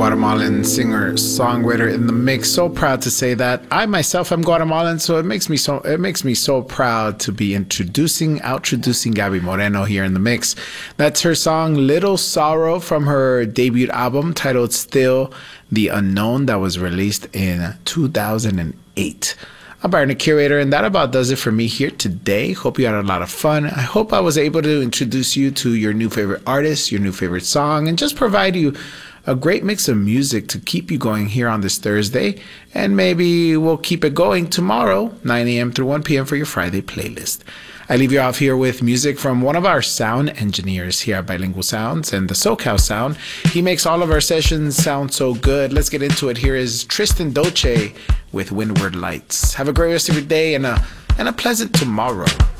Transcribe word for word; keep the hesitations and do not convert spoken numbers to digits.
Guatemalan singer, songwriter in the mix. So proud to say that. I myself am Guatemalan, so it makes me so it makes me so proud to be introducing, outroducing Gaby Moreno here in the mix. That's her song Little Sorrow from her debut album titled Still the Unknown that was released in two thousand eight. I'm Byron, the curator, and that about does it for me here today. Hope you had a lot of fun. I hope I was able to introduce you to your new favorite artist, your new favorite song, and just provide you a great mix of music to keep you going here on this Thursday. And maybe we'll keep it going tomorrow, nine a.m. through one p.m. for your Friday playlist. I leave you off here with music from one of our sound engineers here at Bilingual Sounds and the SoCal Sound. He makes all of our sessions sound so good. Let's get into it. Here is Tristan Dolce with Windward Lights. Have a great rest of your day and a, and a pleasant tomorrow.